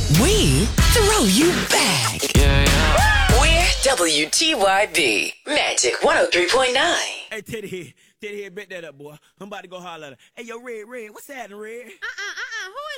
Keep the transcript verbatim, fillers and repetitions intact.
We throw you back. Yeah, yeah. We're W T Y B Magic one oh three point nine. Hey, Teddy here. Teddy here, bet that up, boy. I'm about to go holler at her. Hey, yo, Red, Red, what's happening, Red? Uh-uh, uh-uh. Who is